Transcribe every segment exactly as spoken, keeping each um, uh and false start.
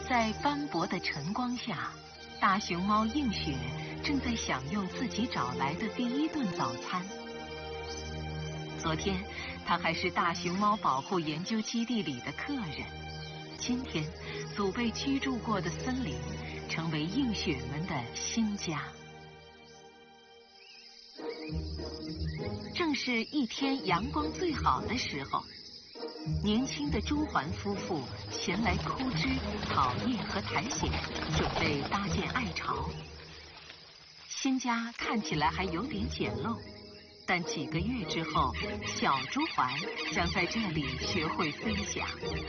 在斑驳的晨光下，大熊猫映雪正在享用自己找来的第一顿早餐。昨天，它还是大熊猫保护研究基地里的客人。今天，祖辈居住过的森林成为映雪们的新家。正是一天阳光最好的时候，年轻的朱鹮夫妇前来枯枝、草叶和苔藓，准备搭建爱巢。新家看起来还有点简陋，但几个月之后，小朱鹮将在这里学会飞翔。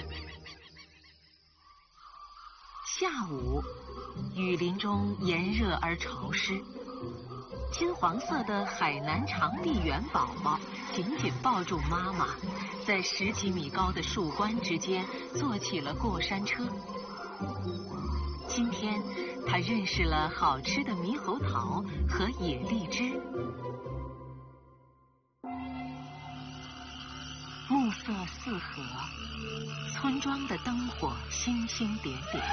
下午，雨林中炎热而潮湿，金黄色的海南长臂猿宝宝紧紧抱住妈妈，在十几米高的树冠之间做起了过山车。今天，他认识了好吃的猕猴桃和野荔枝。暮色四合，村庄的灯火星星点点。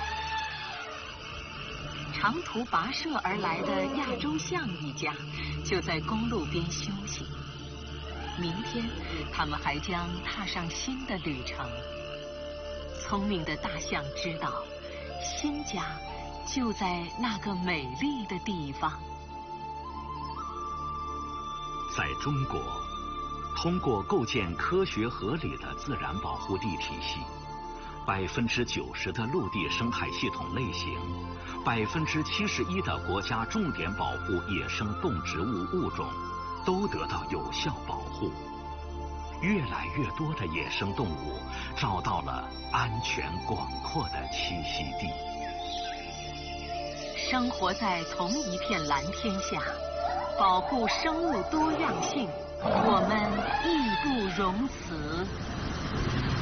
长途跋涉而来的亚洲象一家就在公路边休息。明天，他们还将踏上新的旅程。聪明的大象知道，新家就在那个美丽的地方。 在中国，通过构建科学合理的自然保护地体系，百分之九十的陆地生态系统类型，百分之七十一的国家重点保护野生动植物物种都得到有效保护。越来越多的野生动物找到了安全广阔的栖息地。 生活在同一片蓝天下，保护生物多样性，我